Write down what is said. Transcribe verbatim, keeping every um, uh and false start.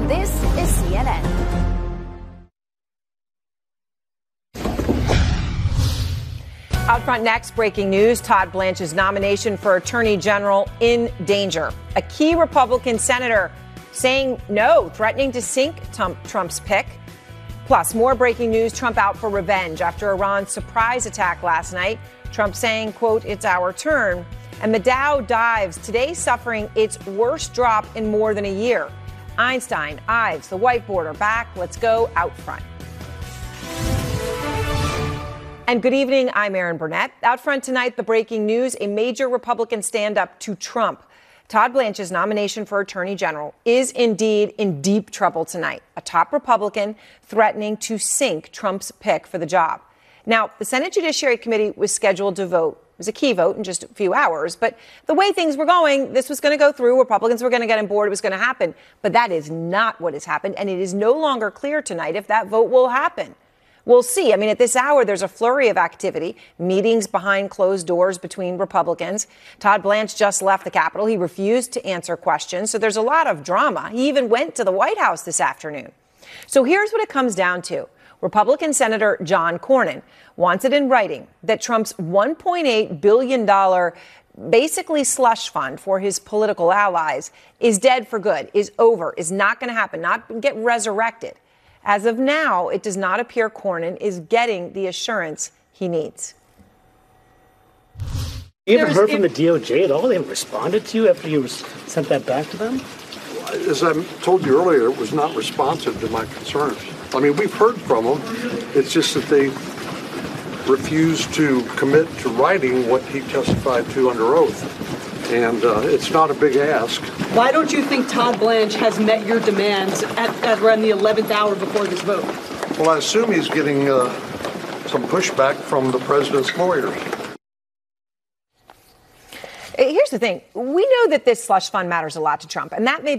This is C N N. Out front next, breaking news. Todd Blanche's nomination for Attorney General in danger. A key Republican senator saying no, threatening to sink Trump's pick. Plus, more breaking news. Trump out for revenge after Iran's surprise attack last night. Trump saying, quote, it's our turn. And the Dow dives, today suffering its worst drop in more than a year. Einstein, Ives, the whiteboard are back. Let's go out front. And good evening, I'm Erin Burnett. Out front tonight, the breaking news, a major Republican stand-up to Trump. Todd Blanche's nomination for Attorney General is indeed in deep trouble tonight. A top Republican threatening to sink Trump's pick for the job. Now, the Senate Judiciary Committee was scheduled to vote. It was a key vote in just a few hours. But the way things were going, this was going to go through. Republicans were going to get on board. It was going to happen. But that is not what has happened. And it is no longer clear tonight if that vote will happen. We'll see. I mean, at this hour, there's a flurry of activity, meetings behind closed doors between Republicans. Todd Blanche just left the Capitol. He refused to answer questions. So there's a lot of drama. He even went to the White House this afternoon. So here's what it comes down to. Republican Senator John Cornyn wants it in writing that Trump's one point eight billion dollars basically slush fund for his political allies is dead for good, is over, is not going to happen, not get resurrected. As of now, it does not appear Cornyn is getting the assurance he needs. You ever heard from the D O J at all? They haven't responded to you after you sent that back to them? As I told you earlier, it was not responsive to my concerns. I mean, we've heard from them. It's just that they refused to commit to writing what he testified to under oath. And uh, it's not a big ask. Why don't you think Todd Blanche has met your demands at, at around the eleventh hour before this vote? Well, I assume he's getting uh, some pushback from the president's lawyers. Here's the thing. We know that this slush fund matters a lot to Trump, and that may